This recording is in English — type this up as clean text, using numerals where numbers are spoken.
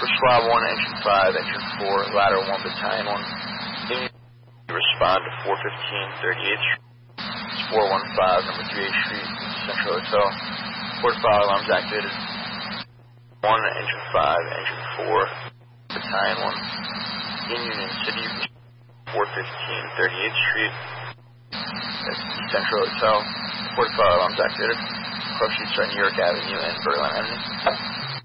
For Schwab 1, Engine 5, Engine 4, Ladder 1, Battalion 1. Union respond to 415 38th Street. 415, number 38th Street, Central Hotel. Port fire alarms activated. 1, Engine 5, Engine 4, Battalion 1. In Union City, 415 38th Street. That's Central Hotel. Port fire alarms activated. Cross streets are New York Avenue and Berlin Avenue.